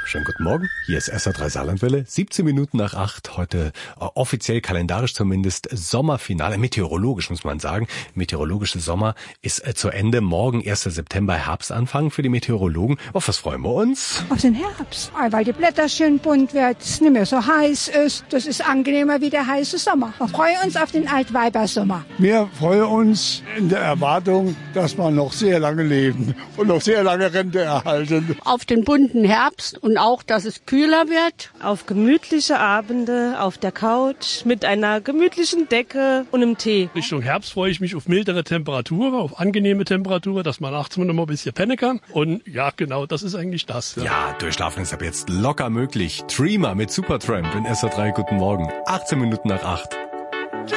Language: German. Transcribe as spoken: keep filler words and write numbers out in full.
Schönen guten Morgen, hier ist S R drei Saarlandwelle, siebzehn Minuten nach acht, heute äh, offiziell, kalendarisch zumindest, Sommerfinale, meteorologisch muss man sagen. Meteorologische Sommer ist äh, zu Ende, morgen erster September, Herbstanfang für die Meteorologen. Auf was freuen wir uns? Auf den Herbst, weil die Blätter schön bunt werden, es nicht mehr so heiß ist. Das ist angenehmer wie der heiße Sommer. Wir freuen uns auf den Altweibersommer. Wir freuen uns in der Erwartung, dass wir noch sehr lange leben und noch sehr lange Rente erhalten. Auf den bunten Herbst und auch, dass es kühler wird. Auf gemütliche Abende auf der Couch mit einer gemütlichen Decke und einem Tee. Richtung Herbst freue ich mich auf mildere Temperaturen, auf angenehme Temperaturen, dass man nachts noch mal ein bisschen pennen kann. Und ja, genau, das ist eigentlich das. Ja, ja, durchschlafen ist ab jetzt locker möglich. Dreamer mit Supertramp in S R drei, guten Morgen. achtzehn Minuten nach acht.